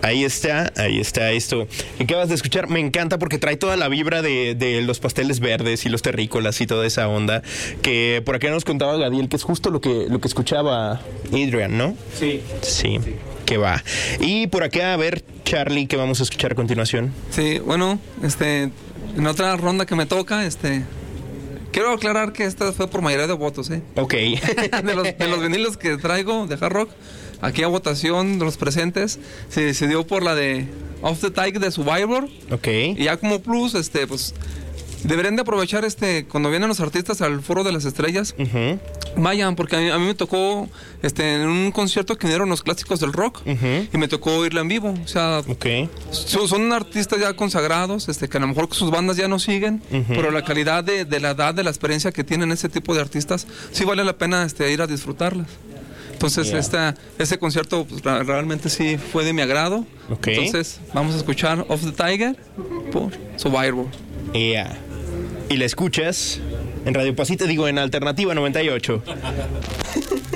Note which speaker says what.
Speaker 1: Ahí está esto que acabas de escuchar. Me encanta porque trae toda la vibra de los pasteles verdes y los terrícolas y toda esa onda que por acá nos contaba Gadiel, que es justo lo que escuchaba Adrian, ¿no?
Speaker 2: Sí.
Speaker 1: Que va. Y por acá, a ver, Charlie, ¿qué vamos a escuchar a continuación?
Speaker 3: Sí, bueno, en otra ronda que me toca, quiero aclarar que esta fue por mayoría de votos,
Speaker 1: Ok.
Speaker 3: de los vinilos que traigo de hard rock, aquí a votación de los presentes, se dio por la de Off the Tiger de Survivor.
Speaker 1: Ok.
Speaker 3: Y ya como plus, pues deberían de aprovechar cuando vienen los artistas al Foro de las Estrellas.
Speaker 1: Uh-huh.
Speaker 3: Vayan, porque a mí me tocó en un concierto que vinieron los clásicos del rock.
Speaker 1: Uh-huh.
Speaker 3: Y me tocó irla en vivo. O sea,
Speaker 1: okay.
Speaker 3: son artistas ya consagrados, que a lo mejor sus bandas ya no siguen, uh-huh, pero la calidad de la edad, de la experiencia que tienen ese tipo de artistas, sí vale la pena ir a disfrutarlas. Entonces, ese concierto pues, realmente sí fue de mi agrado.
Speaker 1: Okay.
Speaker 3: Entonces, vamos a escuchar Off the Tiger por Survivor.
Speaker 1: Y la escuchas en Radio Pasita, en Alternativa 98.